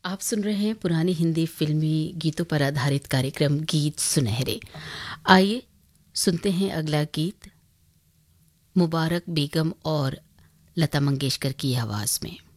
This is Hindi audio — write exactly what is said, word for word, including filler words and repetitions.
आप सुन रहे हैं पुरानी हिंदी फिल्मी गीतों पर आधारित कार्यक्रम गीत सुनहरे। आइए सुनते हैं अगला गीत मुबारक बेगम और लता मंगेशकर की आवाज में।